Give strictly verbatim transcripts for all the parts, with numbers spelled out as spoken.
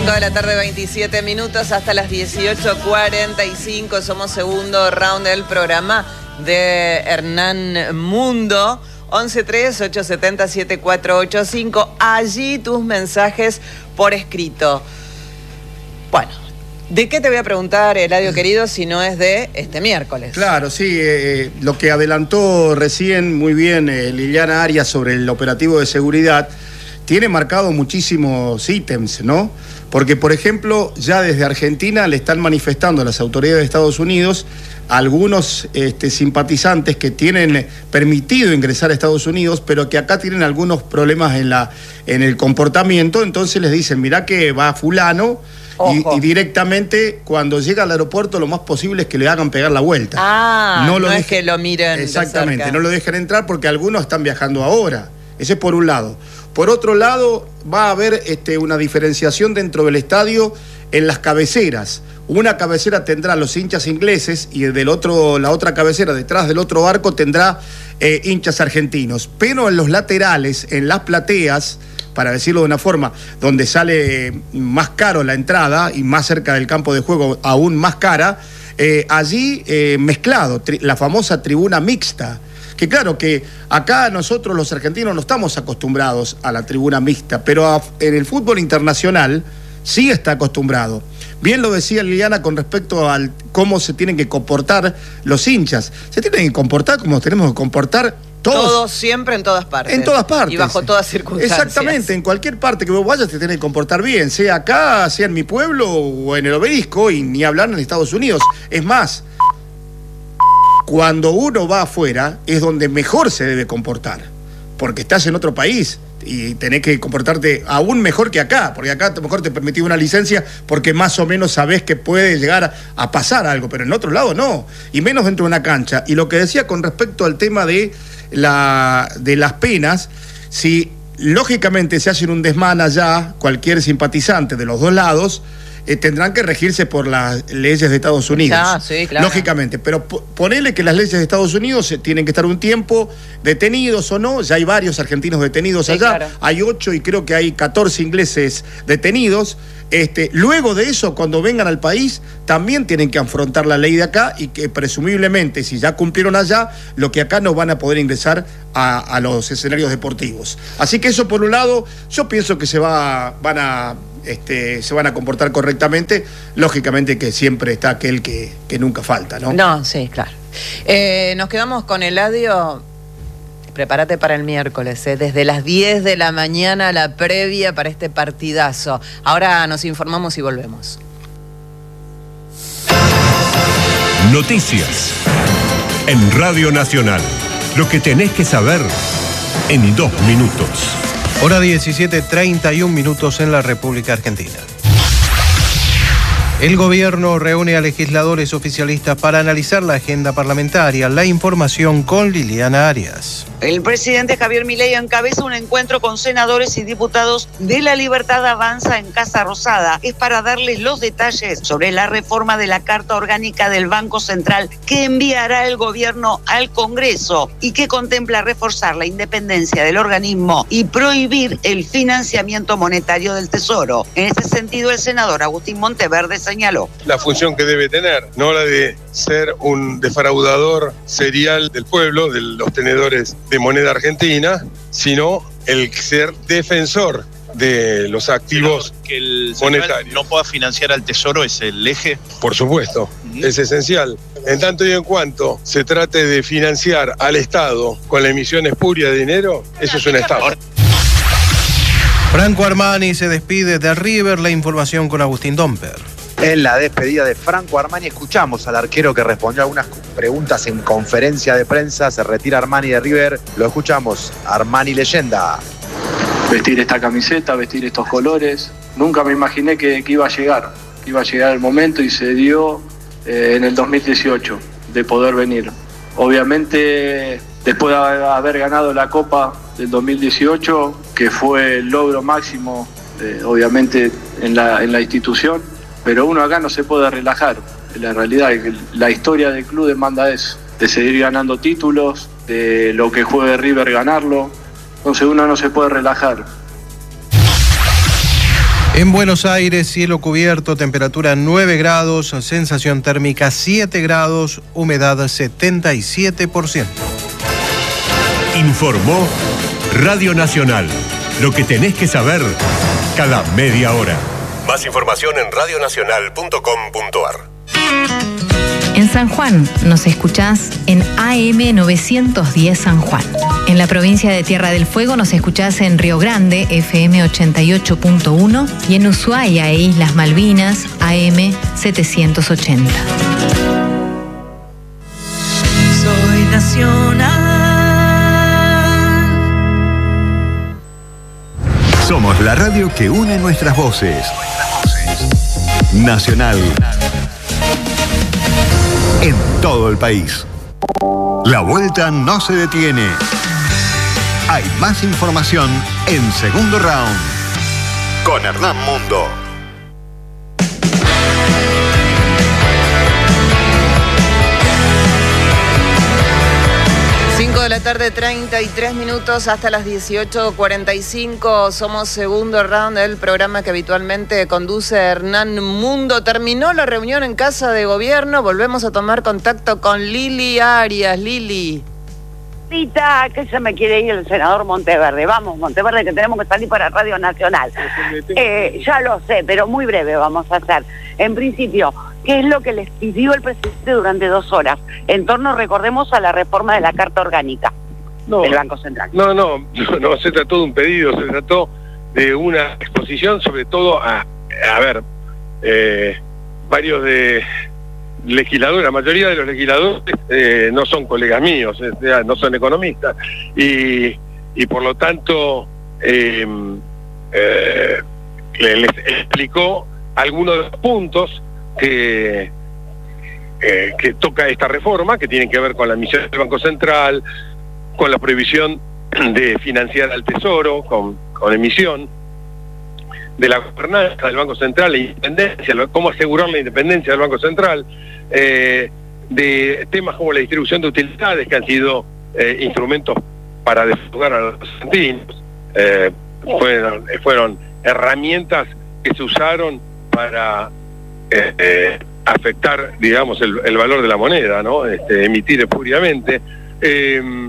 cinco de la tarde, veintisiete minutos, hasta las dieciocho cuarenta y cinco. Somos segundo round del programa de Hernán Mundo. once tres, ocho siete cero, siete cuatro ocho cinco. Allí tus mensajes por escrito. Bueno, ¿de qué te voy a preguntar, Eladio querido, si no es de este miércoles? Claro, sí, eh, lo que adelantó recién muy bien eh, Liliana Arias sobre el operativo de seguridad tiene marcado muchísimos ítems, ¿no? Porque, por ejemplo, ya desde Argentina le están manifestando a las autoridades de Estados Unidos a algunos este, simpatizantes que tienen permitido ingresar a Estados Unidos, pero que acá tienen algunos problemas en, la, en el comportamiento, entonces les dicen, mirá que va fulano, y, y directamente cuando llega al aeropuerto lo más posible es que le hagan pegar la vuelta. Ah, no, lo no dejen, es que lo miren exactamente, de cerca. No lo dejan entrar porque algunos están viajando ahora. Ese es por un lado. Por otro lado, va a haber este, una diferenciación dentro del estadio en las cabeceras. Una cabecera tendrá los hinchas ingleses y del otro, la otra cabecera, detrás del otro arco, tendrá eh, hinchas argentinos. Pero en los laterales, en las plateas, para decirlo de una forma, donde sale más caro la entrada y más cerca del campo de juego aún más cara, eh, allí eh, mezclado, tri- la famosa tribuna mixta. Que claro, que acá nosotros los argentinos no estamos acostumbrados a la tribuna mixta, pero a, en el fútbol internacional sí está acostumbrado. Bien lo decía Liliana con respecto a cómo se tienen que comportar los hinchas. Se tienen que comportar como tenemos que comportar todos. Todos, siempre, en todas partes. En todas partes. Y bajo todas circunstancias. Exactamente, en cualquier parte que vos vayas te tenés que comportar bien, sea acá, sea en mi pueblo o en el Obelisco, y ni hablar en Estados Unidos. Es más, cuando uno va afuera es donde mejor se debe comportar, porque estás en otro país y tenés que comportarte aún mejor que acá, porque acá a lo mejor te permití una licencia porque más o menos sabés que puede llegar a, a pasar algo, pero en otro lado no, y menos dentro de una cancha. Y lo que decía con respecto al tema de, la, de las penas, si lógicamente se hacen un desmán allá, cualquier simpatizante de los dos lados, Eh, tendrán que regirse por las leyes de Estados Unidos. Ya, sí, claro. Lógicamente, pero po- ponele que las leyes de Estados Unidos eh, tienen que estar un tiempo detenidos o no. Ya hay varios argentinos detenidos Sí, allá, claro. hay ocho y creo que hay catorce ingleses detenidos. Este, luego de eso, cuando vengan al país, también tienen que afrontar la ley de acá, y que presumiblemente, si ya cumplieron allá, lo que acá no van a poder ingresar a, a los escenarios deportivos. Así que eso por un lado, yo pienso que se va, van a... Este, se van a comportar correctamente. Lógicamente que siempre está aquel que, que nunca falta, ¿no? No, sí, claro. Eh, nos quedamos con Eladio. Prepárate para el miércoles, ¿eh? Desde las diez de la mañana la previa para este partidazo. Ahora nos informamos y volvemos. Noticias en Radio Nacional. Lo que tenés que saber en dos minutos. Hora diecisiete, treinta y un minutos en la República Argentina. El gobierno reúne a legisladores oficialistas para analizar la agenda parlamentaria. La información con Liliana Arias. El presidente Javier Milei encabeza un encuentro con senadores y diputados de La Libertad Avanza en Casa Rosada. Es para darles los detalles sobre la reforma de la Carta Orgánica del Banco Central que enviará el gobierno al Congreso y que contempla reforzar la independencia del organismo y prohibir el financiamiento monetario del Tesoro. En este sentido, el senador Agustín Monteverde señaló la función que debe tener, no la de ser un defraudador serial del pueblo, de los tenedores de moneda argentina, sino el ser defensor de los activos que el monetarios. No pueda financiar al Tesoro es el eje. Por supuesto, uh-huh. Es esencial. En tanto y en cuanto se trate de financiar al Estado con la emisión espuria de dinero, eso es una estafa. Franco Armani se despide de River. La información con Agustín Domper. En la despedida de Franco Armani escuchamos al arquero que respondió a algunas preguntas en conferencia de prensa. Se retira Armani de River. Lo escuchamos. Armani leyenda. Vestir esta camiseta, vestir estos colores. Nunca me imaginé que, que iba a llegar. Que iba a llegar el momento y se dio eh, en el dos mil dieciocho de poder venir. Obviamente, después de haber ganado la Copa del dos mil dieciocho, que fue el logro máximo, eh, obviamente, en la, en la institución. Pero uno acá no se puede relajar. La realidad es que la historia del club demanda eso, de seguir ganando títulos, de lo que juegue River ganarlo. Entonces uno no se puede relajar. En Buenos Aires, cielo cubierto, temperatura nueve grados, sensación térmica siete grados, humedad setenta y siete por ciento. Informó Radio Nacional. Lo que tenés que saber cada media hora. Más información en radio nacional punto com punto a r. En San Juan nos escuchás en A M novecientos diez San Juan. En la provincia de Tierra del Fuego nos escuchás en Río Grande, F M ochenta y ocho punto uno, y en Ushuaia e Islas Malvinas, A M setecientos ochenta. Soy nacional. Somos la radio que une nuestras voces. Nacional. En todo el país. La vuelta no se detiene. Hay más información en Segundo Round. Con Hernán Mundo. cinco de la tarde, treinta y tres minutos, hasta las dieciocho cuarenta y cinco. Somos Segundo Round, el programa que habitualmente conduce Hernán Mundo. Terminó la reunión en Casa de Gobierno. Volvemos a tomar contacto con Lili Arias. Lili. Pita, que se me quiere ir el senador Monteverde. Vamos, Monteverde, que tenemos que salir para Radio Nacional. Eh, ya lo sé, pero muy breve vamos a hacer. En principio, ¿qué es lo que les pidió el presidente durante dos horas? En torno, recordemos, a la reforma de la Carta Orgánica no, del Banco Central. No, no, no, no, se trató de un pedido, se trató de una exposición, sobre todo a, a ver, eh, varios de legisladores, la mayoría de los legisladores eh, no son colegas míos, eh, no son economistas, y, y por lo tanto eh, eh, les explicó algunos de los puntos que, eh, que toca esta reforma, que tienen que ver con la emisión del Banco Central, con la prohibición de financiar al Tesoro, con, con emisión, de la gobernanza del Banco Central, la independencia, cómo asegurar la independencia del Banco Central, eh, de temas como la distribución de utilidades, que han sido eh, instrumentos para defraudar a los argentinos, eh, fueron, fueron herramientas que se usaron para eh, eh, afectar, digamos, el, el valor de la moneda, ¿no? Este, emitir espuriamente. Eh,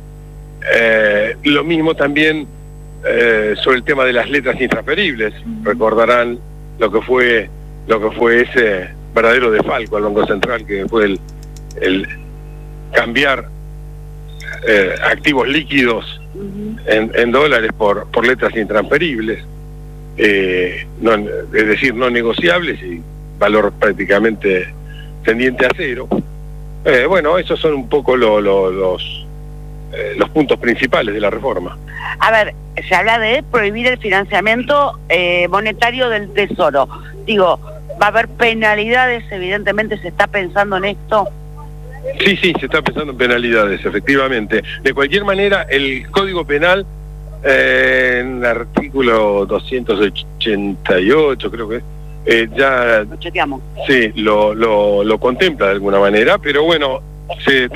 eh, lo mismo también eh, sobre el tema de las letras intransferibles. Recordarán lo que fue lo que fue ese verdadero desfalco al Banco Central, que fue el, el cambiar eh, activos líquidos en, en dólares por, por letras intransferibles, eh, no, es decir, no negociables y valor prácticamente tendiente a cero. Eh, bueno, esos son un poco lo, lo, los, eh, los puntos principales de la reforma. A ver, se habla de prohibir el financiamiento eh, monetario del Tesoro. Digo, va a haber penalidades, evidentemente se está pensando en esto. Sí, sí, se está pensando en penalidades, efectivamente. De cualquier manera, el Código Penal, eh, en el artículo doscientos ochenta y ocho, creo que eh, ya lo chequeamos. Sí, lo, lo, lo contempla de alguna manera, pero bueno, se,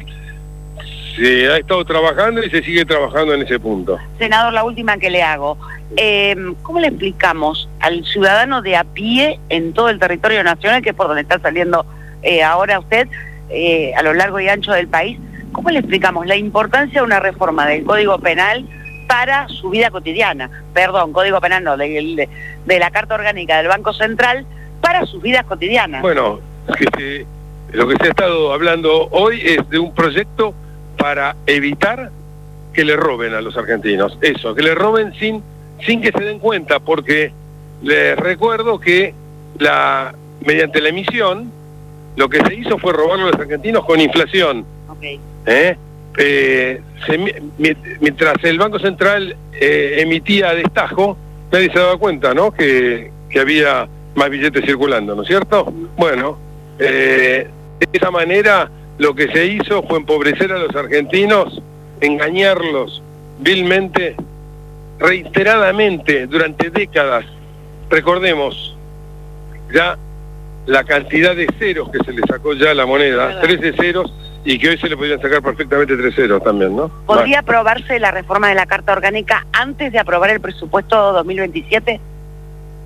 se ha estado trabajando y se sigue trabajando en ese punto. Senador, la última que le hago. Eh, ¿Cómo le explicamos al ciudadano de a pie en todo el territorio nacional, que es por donde está saliendo eh, ahora usted, eh, a lo largo y ancho del país, cómo le explicamos la importancia de una reforma del Código Penal para su vida cotidiana? Perdón, Código Penal no, de, de, de la Carta Orgánica del Banco Central para sus vidas cotidianas. Bueno, que se, lo que se ha estado hablando hoy es de un proyecto para evitar que le roben a los argentinos. Eso, que le roben sin, sin que se den cuenta, porque les recuerdo que la mediante la emisión lo que se hizo fue robar a los argentinos con inflación. Okay. ¿Eh? Eh, se, mientras el Banco Central eh, emitía a destajo, nadie se daba cuenta, ¿no? Que, que había más billetes circulando, ¿no es cierto? Bueno, eh, de esa manera lo que se hizo fue empobrecer a los argentinos, engañarlos vilmente, reiteradamente, durante décadas. Recordemos ya la cantidad de ceros que se le sacó ya a la moneda, trece ceros, y que hoy se le podrían sacar perfectamente tres ceros también, ¿no? ¿Podría aprobarse la reforma de la Carta Orgánica antes de aprobar el presupuesto dos mil veintisiete?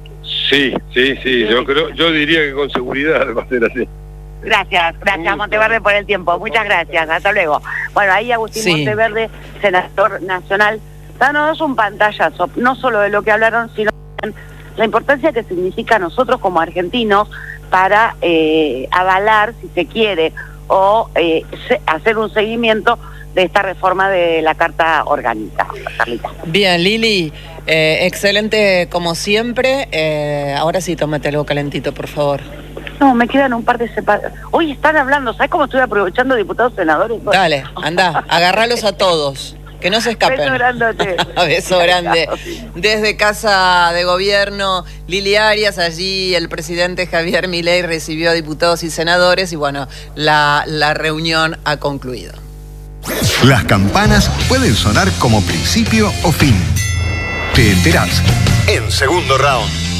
Sí, sí, sí, yo creo, yo diría que con seguridad va a ser así. Gracias, gracias Monteverde por el tiempo, muchas gracias, hasta luego. Bueno, ahí Agustín Sí. Monteverde, senador nacional, danos un pantallazo, no solo de lo que hablaron, sino también la importancia que significa a nosotros como argentinos para eh, avalar, si se quiere, o eh, se, hacer un seguimiento de esta reforma de la Carta Orgánica. Carlita. Bien, Lili, eh, excelente como siempre. Eh, ahora sí, tómate algo calentito, por favor. No, me quedan un par de separados. Hoy están hablando, ¿sabes cómo estoy aprovechando diputados senadores? Dale, anda, agarralos a todos, que no se escapen. Beso grandote. Beso grande. Desde Casa de Gobierno, Lili Arias, allí el presidente Javier Milei recibió a diputados y senadores y bueno, la, la reunión ha concluido. Las campanas pueden sonar como principio o fin. Te enterás en Segundo Round.